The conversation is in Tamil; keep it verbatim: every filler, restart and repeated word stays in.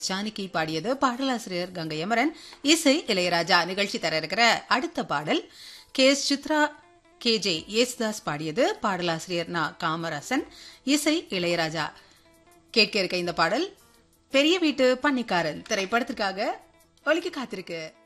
ஜானகி பாடியது. பாடலாசிரியர் கங்கை அமரன், இசை இளையராஜா. நிகழ்ச்சி தர இருக்கிற அடுத்த பாடல் K S Chitra, K J Yesudas பாடியது. பாடலாசிரியர் நா காமராசன், இசை இளையராஜா. கேட்க இருக்க இந்த பாடல் பெரிய வீட்டு பன்னிக்காரன் திரைப்படத்திற்காக ஒலிக்க காத்திருக்கு.